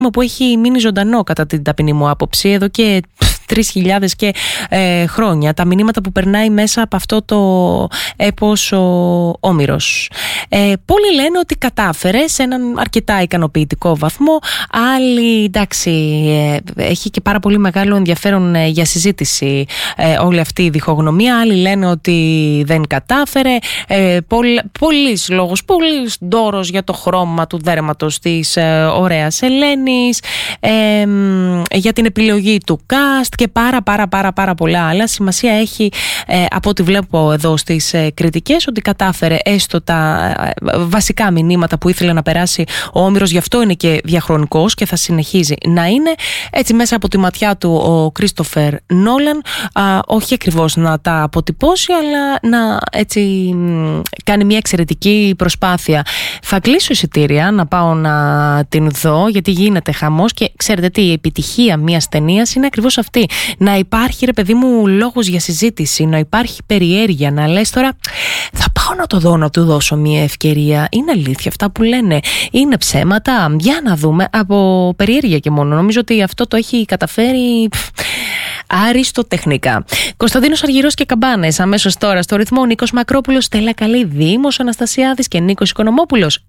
που έχει μείνει ζωντανό κατά την ταπεινή μου άποψη εδώ και 3.000 και χρόνια. Τα μηνύματα που περνάει μέσα από αυτό το έπος ο Όμηρος. Πολλοί λένε ότι κατάφερε σε έναν αρκετά ικανοποιητικό βαθμό. Άλλοι, εντάξει, έχει και πάρα πολύ μεγάλο ενδιαφέρον για συζήτηση όλη αυτή η διχογνωμία. Άλλοι λένε ότι δεν κατάφερε. Πολλής λόγος, πολλής ντόρος για το χρώμα του δέρματος της ωραίας Ελένης, για την επιλογή του cast και πάρα πολλά άλλα. Σημασία έχει, από ό,τι βλέπω εδώ στις κριτικές, ότι κατάφερε έστω τα βασικά μηνύματα που ήθελε να περάσει ο Όμηρος. Γι' αυτό είναι και διαχρονικός και θα συνεχίζει να είναι έτσι μέσα από τη ματιά του ο Κρίστοφερ Νόλαν, όχι ακριβώς να τα αποτυπώσει, αλλά να έτσι κάνει μια εξαιρετική προσπάθεια. Θα κλείσω εισιτήρια να πάω να την δω, γιατί γίνεται χαμός και ξέρετε τι, η επιτυχία μιας ταινίας είναι ακριβώς αυτή. Να υπάρχει, ρε παιδί μου, λόγος για συζήτηση, να υπάρχει περιέργεια, να λες τώρα θα πάω να το δω, να του δώσω μια ευκαιρία. Είναι αλήθεια αυτά που λένε, είναι ψέματα, για να δούμε, από περιέργεια και μόνο. Νομίζω ότι αυτό το έχει καταφέρει αριστοτεχνικά. Κωνσταντίνος Αργυρός και Καμπάνες αμέσως τώρα στο ρυθμό. Νίκος Μακρόπουλος, Στέλλα Καλή, Δήμος Αναστασιάδης και Νίκος Οικονομόπουλος.